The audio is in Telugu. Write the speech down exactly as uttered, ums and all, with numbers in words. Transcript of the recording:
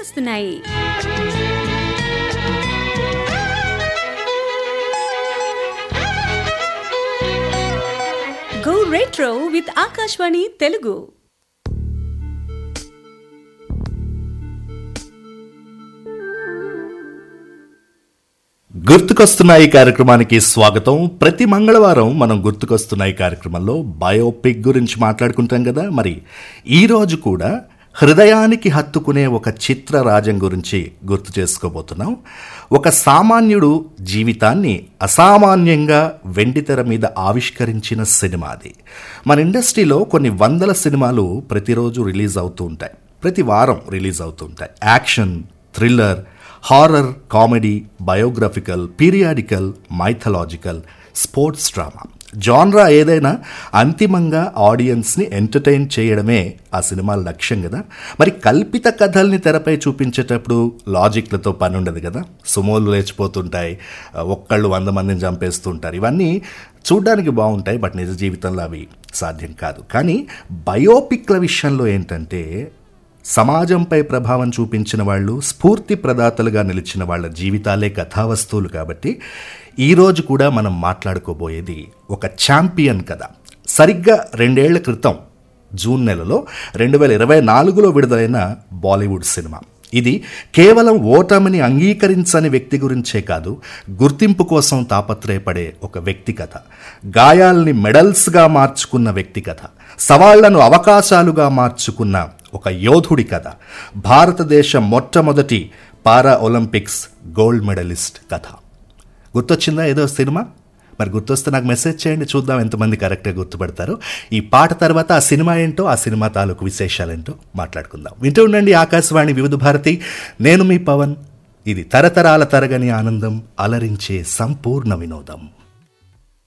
గుర్తుకొస్తున్నాయి. Go retro with Akashvani Telugu. గుర్తుకొస్తున్నాయి కార్యక్రమానికి స్వాగతం. ప్రతి మంగళవారం మనం గుర్తుకొస్తున్నాయి కార్యక్రమంలో బయోపిక్ గురించి మాట్లాడుకుంటాం కదా. మరి ఈరోజు కూడా హృదయానికి హత్తుకునే ఒక చిత్రరాజం గురించి గుర్తు చేసుకోబోతున్నాం. ఒక సామాన్యుడు జీవితాన్ని అసామాన్యంగా వెండితెర మీద ఆవిష్కరించిన సినిమా అది. మన ఇండస్ట్రీలో కొన్ని వందల సినిమాలు ప్రతిరోజు రిలీజ్ అవుతూ ఉంటాయి, ప్రతి వారం రిలీజ్ అవుతూ ఉంటాయి. Action, thriller, horror, comedy, biographical, periodical, mythological, sports drama, genre ఏదైనా అంతిమంగా ఆడియన్స్ని ఎంటర్టైన్ చేయడమే ఆ సినిమాల లక్ష్యం కదా. మరి కల్పిత కథల్ని తెరపై చూపించేటప్పుడు లాజిక్లతో పని ఉండదు కదా. సుమోలు లేచిపోతుంటాయి, ఒక్కళ్ళు వంద మందిని చంపేస్తుంటారు. ఇవన్నీ చూడ్డానికి బాగుంటాయి, బట్ నిజ జీవితంలో అవి సాధ్యం కాదు. కానీ బయోపిక్ల విషయంలో ఏంటంటే సమాజంపై ప్రభావం చూపించిన వాళ్ళు, స్ఫూర్తి ప్రదాతలుగా నిలిచిన వాళ్ళ జీవితాలే కథావస్తువులు. కాబట్టి ఈరోజు కూడా మనం మాట్లాడుకోబోయేది ఒక ఛాంపియన్ కథ. సరిగ్గా రెండేళ్ల క్రితం జూన్ నెలలో రెండు వేల ఇరవై నాలుగులో విడుదలైన బాలీవుడ్ సినిమా. ఇది కేవలం ఓటమిని అంగీకరించని వ్యక్తి గురించే కాదు, గుర్తింపు కోసం తాపత్రయపడే ఒక వ్యక్తి కథ. గాయాల్ని మెడల్స్గా మార్చుకున్న వ్యక్తి కథ. సవాళ్లను అవకాశాలుగా మార్చుకున్న ఒక యోధుడి కథ. భారతదేశ మొట్టమొదటి పారా ఒలింపిక్స్ గోల్డ్ మెడలిస్ట్ కథ. గుర్తొచ్చిందా ఏదో సినిమా? మరి గుర్తొస్తే నాకు మెసేజ్ చేయండి, చూద్దాం ఎంతమంది కరెక్ట్గా గుర్తుపడతారో. ఈ పాట తర్వాత ఆ సినిమా ఏంటో, ఆ సినిమా తాలూకు విశేషాలేంటో మాట్లాడుకుందాం. వింటూ ఉండండి ఆకాశవాణి వివిధ భారతి. నేను మీ పవన్. ఇది తరతరాల తరగని ఆనందం, అలరించే సంపూర్ణ వినోదం.